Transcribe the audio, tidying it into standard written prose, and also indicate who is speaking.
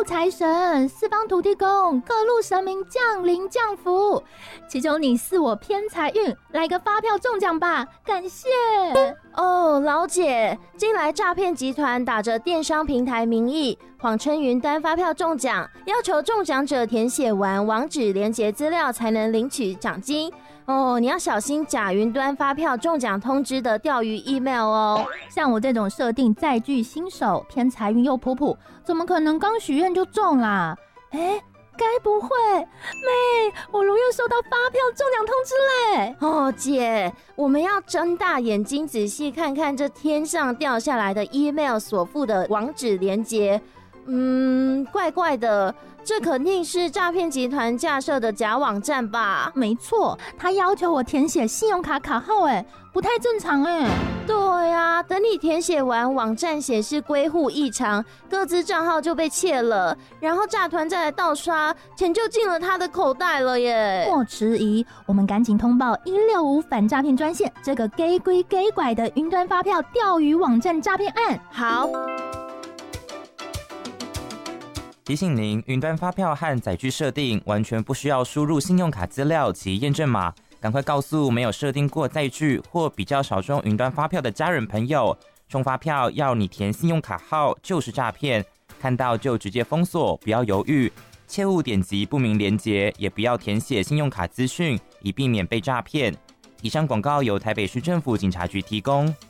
Speaker 1: 财神、四方土地公、各路神明降临降福，祈求你赐我偏财运，来个发票中奖吧，感谢。
Speaker 2: 哦，老姐，近来诈骗集团打着电商平台名义，谎称云端发票中奖，要求中奖者填写完网址连结资料才能领取奖金。哦，你要小心假云端发票中奖通知的钓鱼 email 哦。
Speaker 1: 像我这种设定载具新手，偏财运又普普，怎么可能刚许愿就中啦？该不会，妹，我如愿收到发票中奖通知嘞！
Speaker 2: 哦，姐，我们要睁大眼睛仔细看看这天上掉下来的 email 所附的网址连结。怪怪的，这肯定是诈骗集团架设的假网站吧？
Speaker 1: 没错，他要求我填写信用卡卡号，不太正常。
Speaker 2: 对啊，等你填写完，网站显示归户异常，各自账号就被窃了，然后诈团再来盗刷，钱就进了他的口袋了耶！
Speaker 1: 莫迟疑，我们赶紧通报165反诈骗专线这个给鬼给拐的云端发票钓鱼网站诈骗案。
Speaker 2: 好。
Speaker 3: 提醒您，云端发票和载具设定完全不需要输入信用卡资料及验证码，赶快告诉没有设定过载具或比较少中云端发票的家人朋友，中发票要你填信用卡号就是诈骗，看到就直接封锁，不要犹豫，切勿点击不明连结，也不要填写信用卡资讯，以避免被诈骗。以上广告由台北市政府警察局提供。